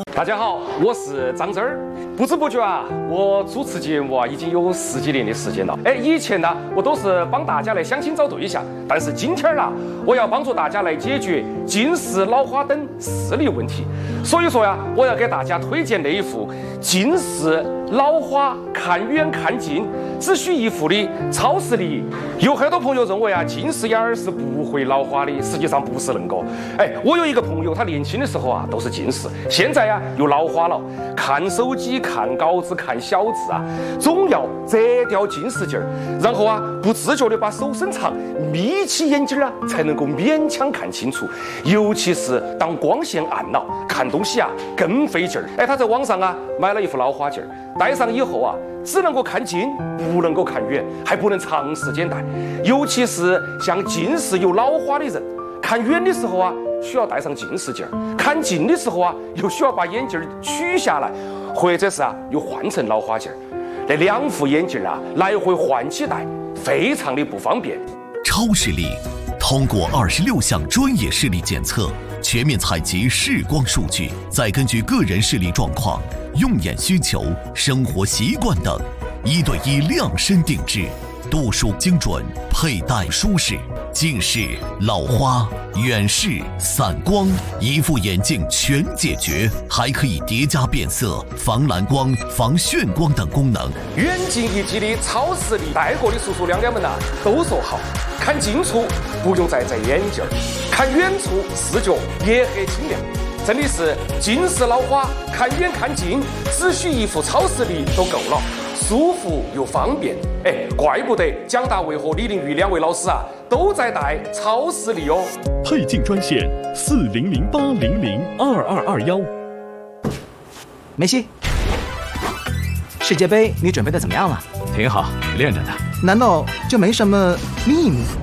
大家好，我是张真儿。不知不觉啊，我主持节目啊已经有10几年的时间了。以前呢，我都是帮大家来相亲找对象，但是今天呢，我要帮助大家来解决近视、老花等视力问题。所以说呀，我要给大家推荐那一副近视、老花看远看近只需一副的超视力。有很多朋友认为啊，近视眼儿是不会老花的，实际上不是恁个。我有一个朋友，他年轻的时候啊都是近视，现在呀又老花了，看手机、看稿子、看小字啊，总要遮掉近视镜儿，然后啊不自觉的把手伸长，眯起眼睛啊，才能够勉强看清楚。尤其是当光线暗了，看东西啊更费劲儿。他在网上啊买了一副老花镜儿，戴上以后啊，只能够看近，不能够看远，还不能长时间戴。尤其是像近视有老花的人，看远的时候啊需要戴上近视镜儿，看近的时候啊又需要把眼镜取下来，或者是啊又换成老花镜儿。那2副眼镜啊来回换起戴，非常的不方便。 超视力通过26项专业视力检测，全面采集视光数据，再根据个人视力状况、用眼需求、生活习惯等，1对1量身定制，度数精准，佩戴舒适。近视、老花、远视、散光，一副眼镜全解决，还可以叠加变色、防蓝光、防眩光等功能。 远近一体的超视力，戴过的叔叔娘娘们啊都说好，看近处不用再摘眼镜，看远处视觉也很清亮。真的是近视老花看远看近，只需一副超视力都够了，舒服又方便。怪不得蒋大为和李玲玉2位老师啊都在戴超视力哦。 配镜专线4008002221。 梅西，世界杯你准备的怎么样了？ 挺好，练着呢。 难道就没什么秘密？